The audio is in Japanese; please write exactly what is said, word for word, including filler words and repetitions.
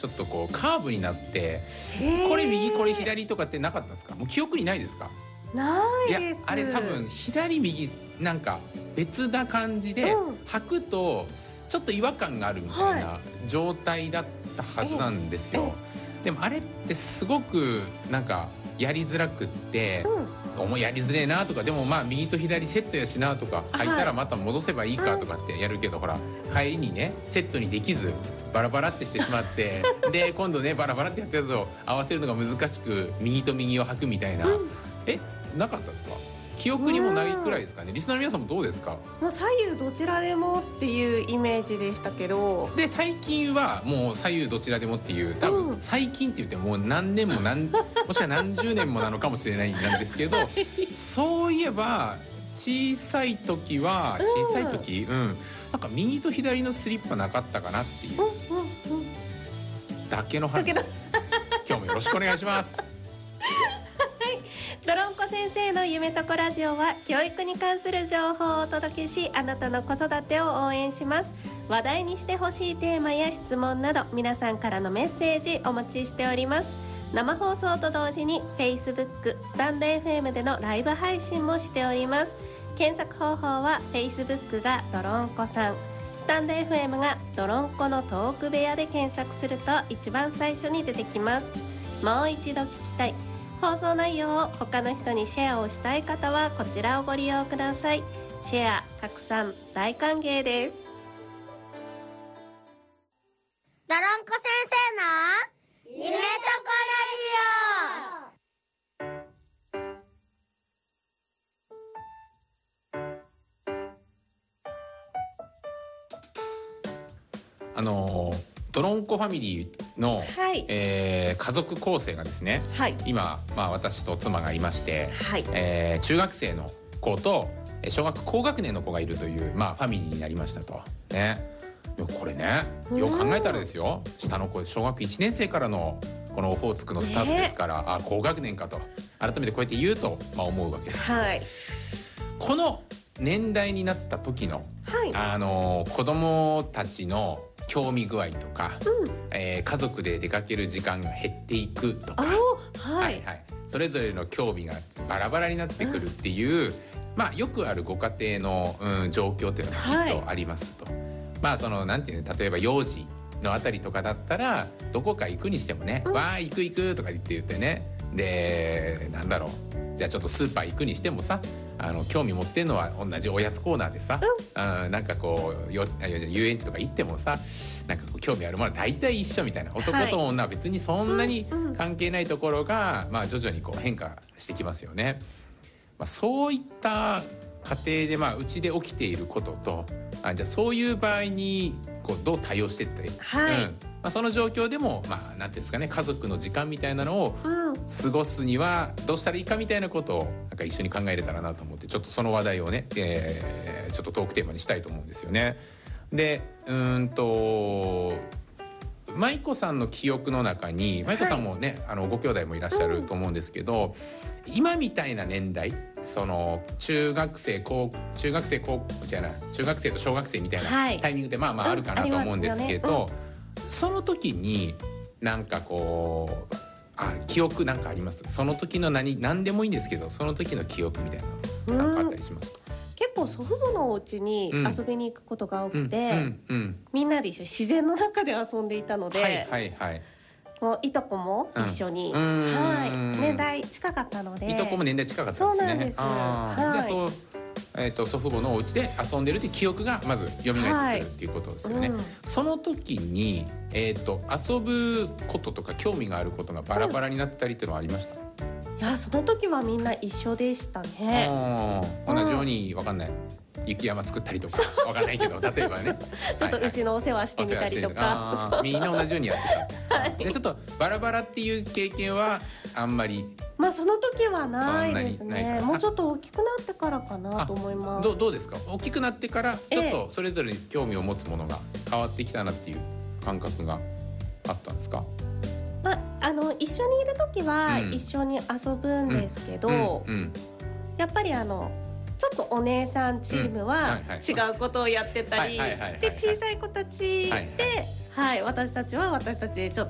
ちょっとこうカーブになって、これ右これ左とかってなかったですか？もう記憶にないですか？ ないです。 いやあれ多分左右なんか別な感じで、うん、履くとちょっと違和感があるみたいな状態だったはずなんですよ。でもあれってすごくなんかやりづらくって、うん、思いやりづれえなとか、でもまあ右と左セットやしなとか、履いたらまた戻せばいいかとかってやるけど、はい、ほら帰りにねセットにできずバラバラってしてしまってで今度ねバラバラってやったやつを合わせるのが難しく右と右を履くみたいな、うん、えなかったですか？記憶にもないくらいですかね。リスナーの皆さんもどうですか？ もう左右どちらでもっていうイメージでしたけど、 で最近はもう左右どちらでもっていう、多分最近って言ってもう何年も何もしくは何十年もなのかもしれないんですけどそういえば小さい時は小さい時、うん、うん、なんか右と左のスリッパなかったかなっていうだけの話です。今日もよろしくお願いします。 ドロンコ先生の夢とこラジオは教育に関する情報をお届けし、あなたの子育てを応援します。話題にしてほしいテーマや質問など皆さんからのメッセージお待ちしております。生放送と同時に Facebook、スタンド エフエム でのライブ配信もしております。検索方法は Facebook がドロンコさん、スタンド エフエム がドロンコのトーク部屋で検索すると一番最初に出てきます。もう一度聞きたい、放送内容を他の人にシェアをしたい方はこちらをご利用ください。シェア、拡散大歓迎です。 ドロンコ先生の夢とこラジオ。あのードロンコファミリーの、はい、えー、家族構成がですね、はい、今、まあ、私と妻がいまして、はい、えー、中学生の子と小学高学年の子がいるという、まあ、ファミリーになりましたと、ね、これねよく考えたらですよ、下の子小学いちねん生からのこのオホーツクのスタートですから、ね、あ高学年かと改めてこうやって言うと、まあ、思うわけです、はい、この年代になった時の、はい、あの子供たちの興味具合とか、うん、えー、家族で出かける時間が減っていくとか、はいはいはい、それぞれの興味がバラバラになってくるっていう、うん、まあ、よくあるご家庭の、うん、状況っていうのがきっとありますと、はい、まあそのなんていうの、例えば幼児のあたりとかだったらどこか行くにしてもね、うん、わー行く行くとか言って言ってね、でなんだろう、じゃあちょっとスーパー行くにしてもさ、あの興味持ってるのは同じおやつコーナーでさ、うん、あなんかこう遊園地とか行ってもさ、なんかこう興味あるものは大体一緒みたいな、男と女は別にそんなに関係ないところが、まあ、徐々にこう変化してきますよね。まあ、そういった家庭で、まあ、うちで起きていることと、あじゃあそういう場合にこうどう対応していって、はい、うん、まあ、その状況でも、まあ、なんていうんですかね、家族の時間みたいなのを過ごすにはどうしたらいいかみたいなことをなんか一緒に考えれたらなと思って、ちょっとその話題をね、えー、ちょっとトークテーマにしたいと思うんですよね。で、うーんと舞子さんの記憶の中に、舞子さんもね、はい、あのご兄弟もいらっしゃると思うんですけど、うん、今みたいな年代、その中学生高中学生高じゃない中学生と小学生みたいなタイミングでまあまああるかなと思うんですけど、うん、ね、うん、その時になんかこうあ記憶なんかあります？その時の何何でもいいんですけど、その時の記憶みたいなのなんかあったりしますか？ 結構祖父母のお家に遊びに行くことが多くて、うんうんうん、みんなで一緒に自然の中で遊んでいたので、はいはいはい、もういとこも一緒に、うん、はい、年代近かったので、 いとこも年代近かったですね。そうなんです。 あ、 はい、じゃあそう、えー、と祖父母のお家で遊んでるっていう記憶がまず蘇ってくるっていうことですよね、はい、うん、その時に、えー、と遊ぶこととか興味があることがバラバラになったりっていうのはありました？ うん、いやその時はみんな一緒でしたね。 同じように分かんない、雪山作ったりとか分かんないけど例えばねちょっと牛のお世話してみたりとか、 はいはい、みんな同じようにやってた、はい、でちょっとバラバラっていう経験はあんまり、 まあその時はないですね。もうちょっと大きくなってからかなと思います。 ど, どうですか？大きくなってからちょっとそれぞれに興味を持つものが変わってきたなっていう感覚があったんですか？ まあ、あの一緒にいる時は一緒に遊ぶんですけど、うんうんうん、やっぱりあのちょっとお姉さんチームは違うことをやってたりで、小さい子たちで、はいはいはい、私たちは私たちでちょっ